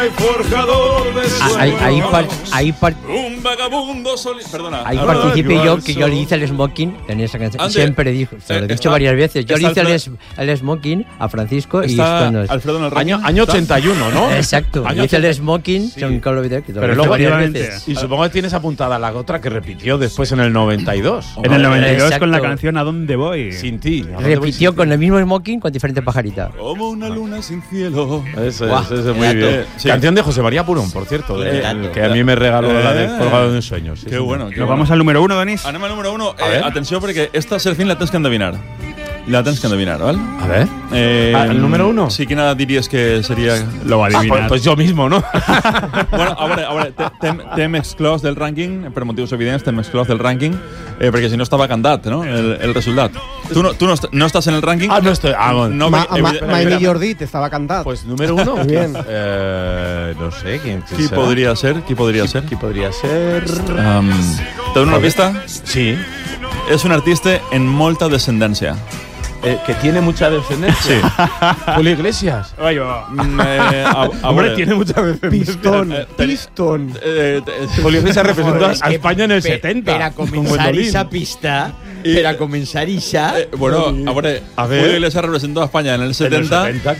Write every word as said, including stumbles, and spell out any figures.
Forjador de Ah, ahí, ahí, par, ahí, par, un vagabundo soli... Perdona. ahí Ahora, participé igual, yo, que yo sol- le hice el smoking en esa canción. Ande, Siempre dijo, se lo he eh, dicho está- varias veces. Yo le está hice el, Alfredo- es- el smoking a Francisco y Está cuando- Alfredo en el ranking. Año, año ¿Está? ochenta y uno, ¿no? Exacto, Año le hice el ochenta. smoking, Sí. son Call of Duty, que lo Pero hice luego, varias efectivamente. veces. y supongo que tienes apuntada la otra que repitió después en el noventa y dos. ¿o En no? el noventa y dos Exacto. con la canción ¿A dónde voy? Sin ti. ¿A dónde voy Repitió sin con el mismo smoking con diferente pajarita. Como una luna sin cielo. ti? Eso Guau, es, eso es muy dato. bien. Sí. Canción de José María Purón, por cierto, de- Eh, dato. que a mí me regaló la de Eh. Colgado de Sueños. Sí, Qué sí. bueno. Qué Nos bueno. vamos al número uno, Denis. Anem al número uno. A Eh, ver. atenció, perquè esta Serfín la tens que endevinar. La tens que endevinar, ¿vale? A ver. Eh, Ah, ¿el número uno? Sí, quina diries que seria... Lo va a Ah, adivinar. pues, pues yo mismo, ¿no? Bueno, a veure, a veure, te- t'hem t'hem exclòs del rànquing, per motius evidents, t'hem exclòs del rànquing, eh, perquè si no estava cantat, no?, el, el resultat. Tu, no, tu no, est no estàs en el rànquing. Ah, no estoy. Ah, bueno. No, Ma, evi- ma, evident- Maimi evident- Jordi estaba cantado. Pues número uno. Muy bien. Eh, no sé quién. Qui será? podria ser? Qui podria ser? ¿Qui podría ser? Um, te dono una pista? Sí. És un artista en molta descendència. Eh, que tiene mucha descendencia. Sí. Julio Iglesias. Oye, va. Mm, eh, a, a Hombre, veure, tiene mucha descendencia. Pistón, Eh, teni- pistón. eh, te- Julio Iglesias representó Joder, a es que España en el pe- setenta. Per a con començar Gwendolyn. esa pista, I- per a començar esa... eh, bueno, a veure, A ver. Julio Iglesias representó a España en el En el setenta, setenta,